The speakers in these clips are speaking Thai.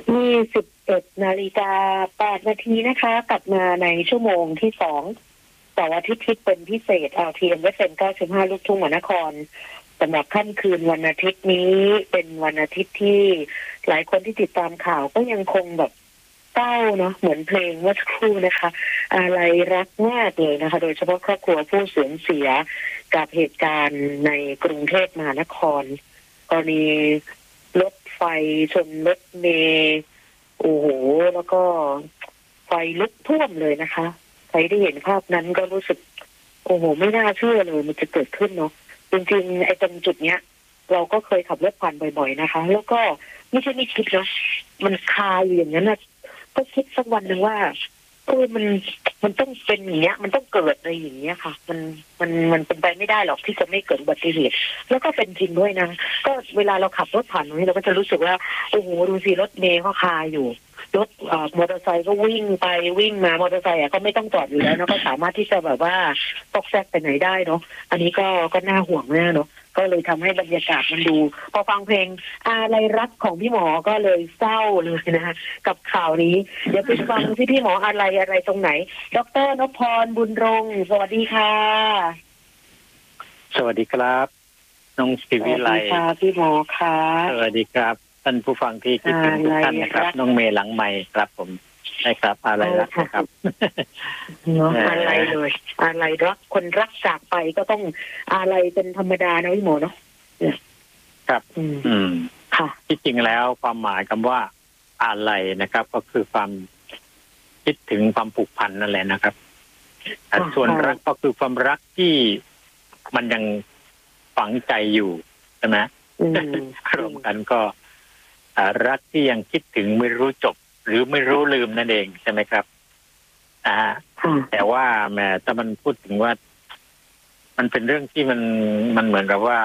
21:08 น.8 นาทีนะคะกลับมาในชั่วโมงที่2เสาร์อาทิตย์ที่เป็นพิเศษRTM FM 95ลูกทุ่งมหานครสำหรับค่ำคืนวันอาทิตย์นี้เป็นวันอาทิตย์ที่หลายคนที่ติดตามข่าวก็ยังคงแบบเศร้าเนาะเหมือนเพลงเมื่อสักครู่นะคะอะไรรักมากเลยนะคะโดยเฉพาะครอบครัวผู้สูญเสียกับเหตุการณ์ในกรุงเทพมหานครกรณีรถไฟชนรถเมล์โอ้โหแล้วก็ไฟลุกท่วมเลยนะคะใครได้เห็นภาพนั้นก็รู้สึกโอ้โหไม่น่าเชื่อเลยมันจะเกิดขึ้นเนาะจริงๆไอ้ตรงจุดเนี้ยเราก็เคยขับรถผ่านบ่อยๆนะคะแล้วก็ไม่คิดเนาะมันคาอยู่อย่างนั้นนะก็คิดสักวันหนึ่งว่ามันต้องเป็นอย่างเงี้ยมันต้องเกิดอะไรอย่างเงี้ยค่ะมันเป็นไปไม่ได้หรอกที่จะไม่เกิดอุบัติเหตุแล้วก็เป็นจริงด้วยนะก็เวลาเราขับรถผ่านตรงนี้เราก็จะรู้สึกว่าโอ้โหดูสิรถเมล์ก็คาอยู่รถมอเตอร์ไซค์ก็วิ่งไปวิ่งมามอเตอร์ไซค์ก็ไม่ต้องจอดอยู่แล้วเนาะก็สามารถที่จะแบบว่าตอกแซกไปไหนได้เนาะอันนี้ก็น่าห่วงแน่เนาะก็เลยทำให้บรรยากาศมันดูพอฟังเพลงอะไรรักของพี่หมอก็เลยเศร้าเลยนะคะกับข่าวนี้เดี๋ยวไปฟังที่พี่หมออะไรตรงไหนดร.นพพรบุญรงค์สวัสดีค่ะสวัสดีครับน้องศิวิไลค่ะพี่หมอค่ะสวัสดีครับท่านผู้ฟังที่คิดถึงทุกท่านนะครับน้องเมย์หลังใหม่ครับผมใช่ครับอะไรรักครับอะไรเลยอะไรรักคนรักจากไปก็ต้องอะไรเป็นธรรมดานะพี่หมอเนาะครับค่ะที่จริงแล้วความหมายคำว่าอะไรนะครับก็คือความคิดถึงความผูกพันนั่นแหละนะครับส่วนรักก็คือความรักที่มันยังฝังใจอยู่ใช่ไหมรวมกันก็รักที่ยังคิดถึงไม่รู้จบหรือไม่รู้ลืมนั่นเองใช่ไหมครับแต่ว่าแม้ถ้ามันพูดถึงว่ามันเป็นเรื่องที่มันเหมือนกับว่า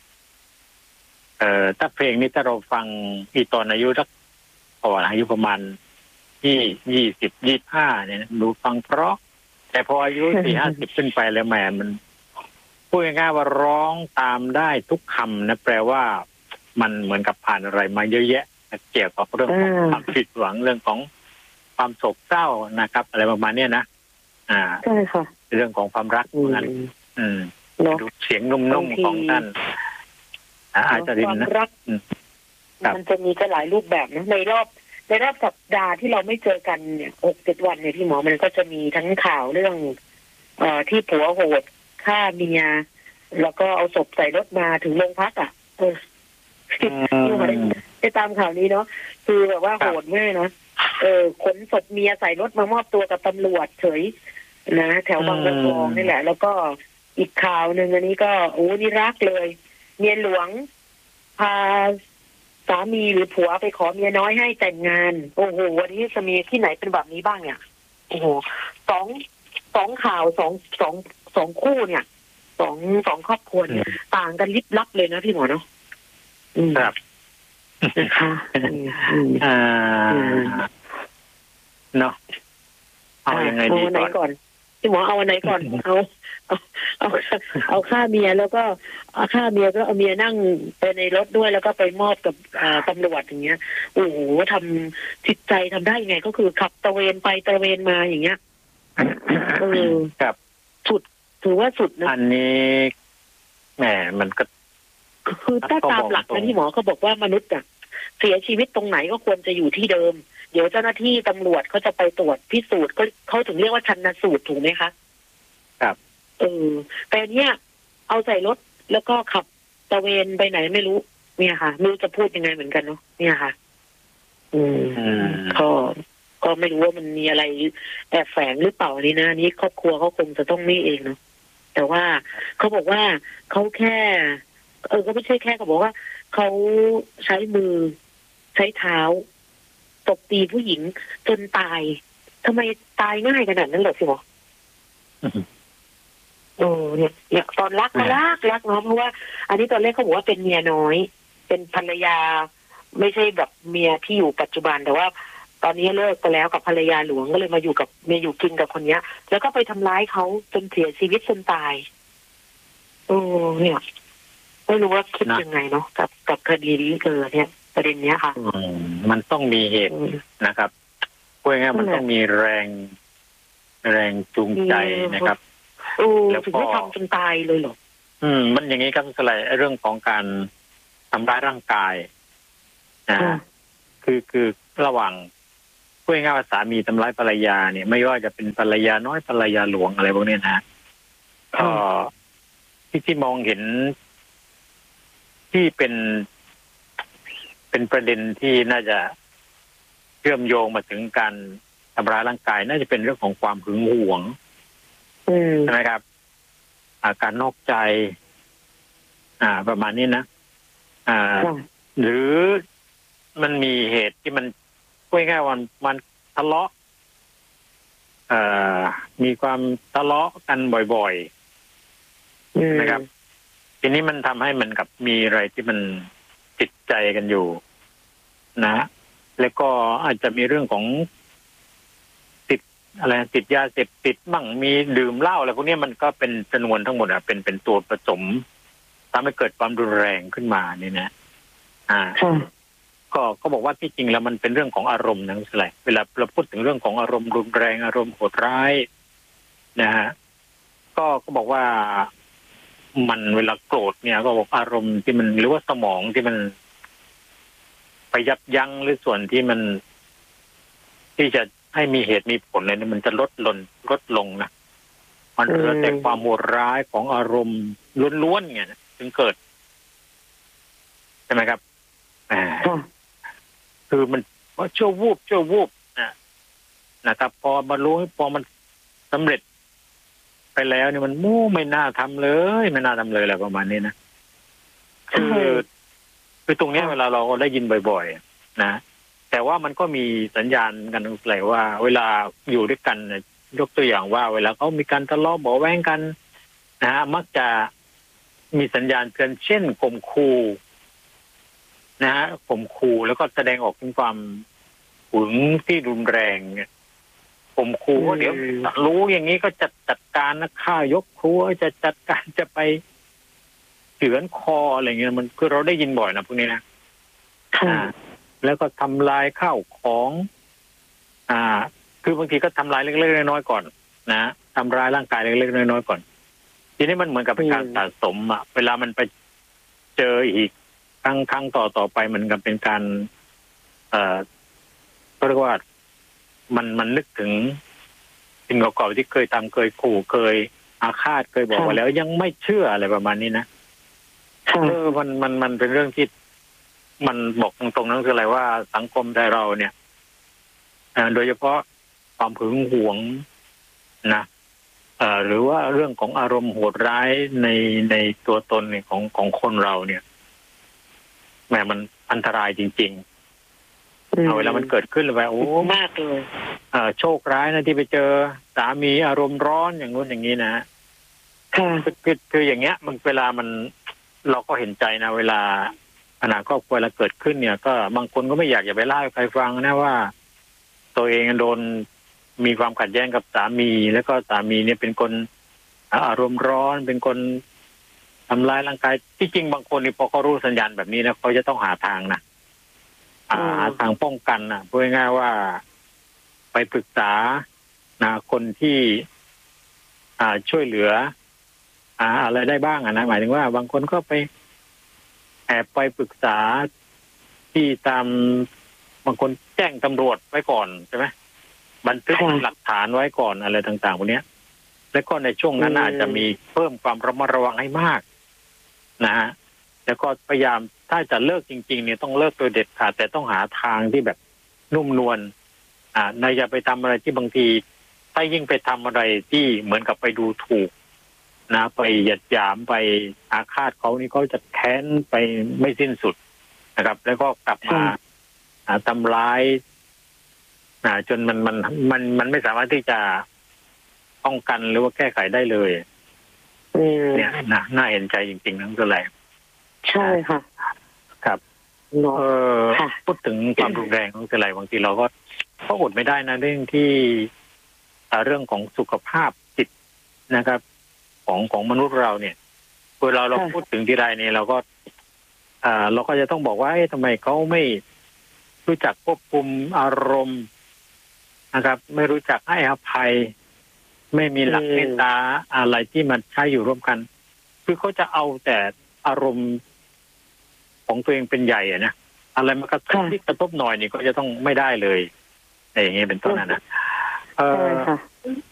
ถ้าเพลงนี้ถ้าเราฟังที่ตอนอายุสักอายุประมาณที่20-25เนี่ยดูฟังเพราะแต่พออายุ40-50ขึ้นไปแล้วแหมมันพูดง่ายๆว่าร้องตามได้ทุกคำนะแปลว่ามันเหมือนกับผ่านอะไรมาเยอะแยะเกี่ยวกับเรื่องของความผิดหวังเรื่องของความโศกเศร้านะครับอะไรประมาณนี้นะใช่ค่ะเรื่องของความรักนั้นดูเสียงนุ่มๆของท่านอาจารย์นะรักมันจะมีก็หลายรูปแบบนะในรอบสัปดาห์ที่เราไม่เจอกันเนี่ย6-7 วันเนี่ยพี่หมอมันก็จะมีทั้งข่าวเรื่องที่ผัวโหดฆ่าเมียแล้วก็เอาศพใส่รถมาถึงโรงพักได้ตามข่าวนี้เนาะคือแบบว่าโหดมากนะขนศพเมียใส่รถมามอบตัวกับตำรวจเฉยนะแถวบางบัวทองนี่แหละแล้วก็อีกข่าวหนึ่งอันนี้ก็นี่รักเลยเมียหลวงพาสามีหรือผัวไปขอเมียน้อยให้แต่งงานโอ้โหวันนี้จะมีที่ไหนเป็นแบบนี้บ้างเนี่ยโอ้โหสองข่าวสองคู่เนี่ยสองครอบครัวเนี่ยต่างกันลิบลับเลยนะพี่หมอเนาะครับนะคะเนาะเอายังไงดีก่อนพี่หมอเอาวันไหนก่อนเอาฆ่าเมียแล้วก็ฆ่าเมียก็เอาเมียนั่งไปในรถด้วยแล้วก็ไปมอบกับตำรวจอย่างเงี้ยโอ้โหทำจิตใจทำได้ยังไงก็คือขับตระเวนไปตระเวนมาอย่างเงี้ยครับสุดถือว่าสุดนะอันนี้แหมมันก็คือถ้าตามหลักนะที่หมอเขาบอกว่ามนุษย์เสียชีวิตตรงไหนก็ควรจะอยู่ที่เดิมเดี๋ยวเจ้าหน้าที่ตำรวจเขาจะไปตรวจพิสูจน์ก็เขาถึงเรียกว่าชันสูตรถูกไหมคะครับแต่เนี้ยเอาใส่รถแล้วก็ขับตระเวนไปไหนไม่รู้เนี่ยค่ะไม่รู้จะพูดยังไงเหมือนกันเนาะเนี่ยค่ะก็ไม่รู้ว่ามันมีอะไรแอบแฝงหรือเปล่านี่นะนี่ครอบครัวเขาคงจะต้องนี่เองเนาะแต่ว่าเขาบอกว่าเขาแค่ก็ไม่ใช่แค่เขาบอกว่าเขาใช้มือใช้เท้าตบตีผู้หญิงจนตายทำไมตายง่ายขนาดนั้นเหรอสิหมอเนี่ยตอนรักเนาะเพราะว่าอันนี้ตอนแรกเขาบอกว่าเป็นเมียน้อยเป็นภรรยาไม่ใช่แบบเมียที่อยู่ปัจจุบันแต่ว่าตอนนี้เลิกไปแล้วกับภรรยาหลวงก็เลยมาอยู่กับเมียอยู่กินกับคนเนี้ยแล้วก็ไปทำร้ายเขาจนเสียชีวิตจนตายเนี่ยไม่รู้ว่าคิดยังไงเนาะกับคดีนี้เนี่ยประเด็นเนี้ยค่ะมันต้องมีเหตุนะครับพูดง่ายๆมันต้องมีแรงจูงใจนะครับแล้วถึงไม่ทำจนตายเลยเหรอมันอย่างนี้ครับสไลด์เรื่องของการทำร้ายร่างกายนะคือระหว่างพูดง่ายๆว่าสามีทำร้ายภรรยาเนี่ยไม่ว่าจะเป็นภรรยาน้อยภรรยาหลวงอะไรพวกนี้นะก็ที่มองเห็นที่เป็นประเด็นที่น่าจะเชื่อมโยงมาถึงการทำร้ายร่างกายน่าจะเป็นเรื่องของความหึงหวงใช่ไหมครับการนอกใจประมาณนี้นะหรือมันมีเหตุที่มันพูดง่ายๆว่ามันทะเลาะมีความทะเลาะกันบ่อยๆนะครับทีนี้มันทำให้มันกับมีอะไรที่มันติดใจกันอยู่นะแล้วก็อาจจะมีเรื่องของติดยาเสพติดบ้างมีดื่มเหล้าอะไรพวกนี้มันก็เป็นจำนวนทั้งหมดเป็นตัวผสมทำให้เกิดความรุนแรงขึ้นมานี่นะก็บอกว่าที่จริงแล้วมันเป็นเรื่องของอารมณ์นะอะไรเวลาเราพูดถึงเรื่องของอารมณ์รุนแรงอารมณ์โหดร้ายนะฮะก็บอกว่ามันเวลาโกรธเนี่ยก็บอกอารมณ์ที่มันหรือว่าสมองที่มันไปยับยั้งหรือส่วนที่มันที่จะให้มีเหตุมีผลเนี่ยมันจะลดลงนะมันเหลือแต่ความโหดร้ายของอารมณ์ล้วนๆเนี่ยถึงเกิดใช่ไหมครับคือมันชั่ววูบนะครับพอมารู้พอมันสำเร็จไปแล้วเนี่ยมันไม่น่าทำเลยอะไรประมาณนี้นะคือตรงนี้เวลาเราได้ยินบ่อยๆนะแต่ว่ามันก็มีสัญญาณกันเลยว่าเวลาอยู่ด้วยกันยกตัวอย่างว่าเวลาเขามีการทะเลาะเบาะแว้งกันนะฮะมักจะมีสัญญาณเตือนเช่นข่มขู่นะฮะข่มขู่แล้วก็แสดงออกถึงความหึงที่รุนแรงเนี่ยข่มขู่ว่าเดี๋ยวรู้อย่างนี้ก็จะจัดการนะฆ่ายกครัวจะจัดการจะไปเฉือนคออะไรเงี้ยมันคือเราได้ยินบ่อยนะพวกนี้นะแล้วก็ทำลายข้าวของคือบางทีก็ทำลายเล็กๆน้อยๆก่อนนะทำร้ายร่างกายเล็กๆน้อยๆก่อนทีนี้มันเหมือนกับเป็นการสะสมเวลามันไปเจออีกครั้งต่อไปมันก็เป็นการก็เรียกว่ามันนึกถึงสิ่งเก่าๆที่เคยทำเคยขู่เคยอาฆาตเคยบอกไว้แล้วยังไม่เชื่ออะไรประมาณนี้นะมันเป็นเรื่องที่มันบอกตรงๆนั่นคืออะไรว่าสังคมไทยเราเนี่ยโดยเฉพาะความหึงหวงนะหรือว่าเรื่องของอารมณ์โหดร้ายในตัวตนเนี่ยของคนเราเนี่ยแหมมันอันตรายจริงๆเวลามันเกิดขึ้นเลยโอ้มากเลยโชคร้ายนะที่ไปเจอสามีอารมณ์ร้อนอย่างนู้นอย่างนี้นะคืออย่างเงี้ยมันเวลามันเราก็เห็นใจนะเวลาปัญหาครอบครัวเกิดขึ้นเนี่ยก็บางคนก็ไม่อยากจะไปเล่าให้ใครฟังนะว่าตัวเองโดนมีความขัดแย้งกับสามีแล้วก็สามีเนี่ยเป็นคนอารมณ์ร้อนเป็นคนทำร้ายร่างกายที่จริงบางคนนี่พอเขารู้สัญญาณแบบนี้นะเขาจะต้องหาทางนะหาทางป้องกันนะพูดง่ายๆว่าไปปรึกษาคนที่ช่วยเหลืออะไรได้บ้างนะหมายถึงว่าบางคนก็ไปแอบไปปรึกษาที่ตามบางคนแจ้งตำรวจไว้ก่อนใช่ไหมบันทึกหลักฐานไว้ก่อนอะไรต่างๆพวกนี้แล้วก็ในช่วงนั้นอาจจะมีเพิ่มความระมัดระวังให้มากนะฮะแล้วก็พยายามถ้าจะเลิกจริงๆเนี่ยต้องเลิกโดยเด็ดขาดแต่ต้องหาทางที่แบบนุ่มนวลนายอย่าไปทำอะไรที่บางทีถ้ายิ่งไปทำอะไรที่เหมือนกับไปดูถูกนะไปหยัดหยามไปอาฆาตเขานี่เขาจะแค้นไปไม่สิ้นสุดนะครับแล้วก็กลับมาทำร้ายจนมันไม่สามารถที่จะป้องกันหรือว่าแก้ไขได้เลยเนี่ยน่าเห็นใจจริงๆนั่นก็เลยใช่ค่ะครับพูดถึงความรุนแรงของอะไรบางทีเราก็อดไม่ได้นะเรื่องที่เรื่องของสุขภาพจิตนะครับของมนุษย์เราเนี่ยเวลาเราพูดถึงที่ใดเนี่ยเราก็เราก็จะต้องบอกว่าทำไมเขาไม่รู้จักควบคุมอารมณ์นะครับไม่รู้จักให้อภัยไม่มีหลักเมตตาอะไรที่มันใช้อยู่ร่วมกันคือเขาจะเอาแต่อารมณ์ของตัวเองเป็นใหญ่นะอะไรมันกระทบที่กระทบหน่อยนี่ก็จะต้องไม่ได้เลยอย่างเงี้ยเป็นต้นนะ